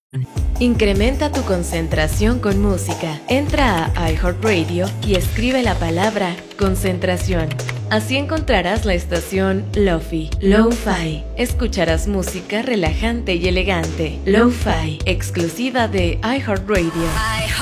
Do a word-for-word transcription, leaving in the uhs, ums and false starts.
Incrementa tu concentración con música. Entra a iHeartRadio y escribe la palabra concentración. Así encontrarás la estación Lo-Fi, Lo-Fi. Escucharás música relajante y elegante. Lo-Fi, exclusiva de iHeartRadio.